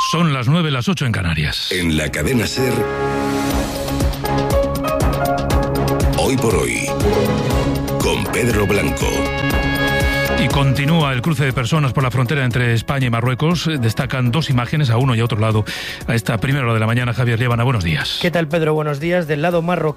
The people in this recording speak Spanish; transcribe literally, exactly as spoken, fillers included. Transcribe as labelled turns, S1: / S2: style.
S1: Son las nueve, las ocho en Canarias.
S2: En la cadena SER, Hoy por Hoy, con Pedro Blanco.
S1: Y continúa el cruce de personas por la frontera entre España y Marruecos. Destacan dos imágenes a uno y a otro lado. A esta primera hora de la mañana, Javier Liébana, buenos días.
S3: ¿Qué tal, Pedro? Buenos días. Del lado marroquí